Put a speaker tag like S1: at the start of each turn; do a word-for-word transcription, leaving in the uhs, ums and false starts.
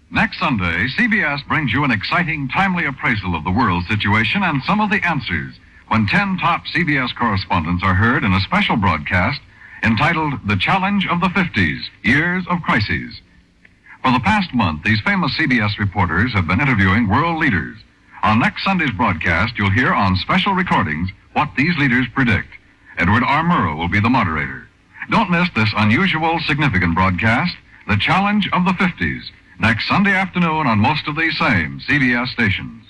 S1: Next Sunday, C B S brings you an exciting, timely appraisal of the world situation and some of the answers when ten top C B S correspondents are heard in a special broadcast entitled The Challenge of the fifties, Years of Crises. For the past month, these famous C B S reporters have been interviewing world leaders. On next Sunday's broadcast, you'll hear on special recordings what these leaders predict. Edward R. Murrow will be the moderator. Don't miss this unusual, significant broadcast, The Challenge of the fifties, next Sunday afternoon on most of these same C B S stations.